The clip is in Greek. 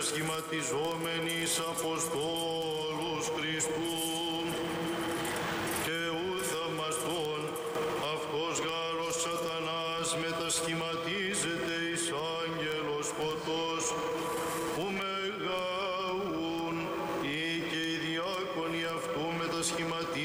μετασχηματιζόμενης Αποστόλους Χριστού και ου θαυμαστών αυτός γάρος σατανάς μετασχηματίζεται